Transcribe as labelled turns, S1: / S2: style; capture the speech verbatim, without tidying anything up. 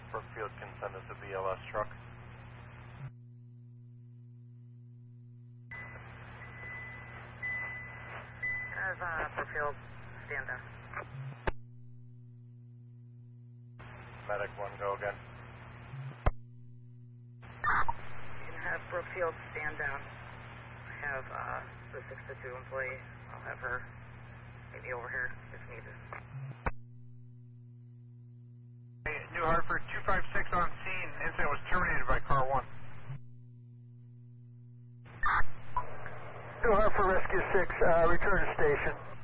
S1: Brookfield can send us a B L S truck.
S2: Have uh, Brookfield stand down.
S1: Medic one, go again.
S2: You can have Brookfield stand down. I have uh, the six to two employee. I'll have her maybe over here if needed.
S3: New Hartford two five six on scene. Incident was terminated by car one.
S4: New Hartford Rescue six, uh, return to station.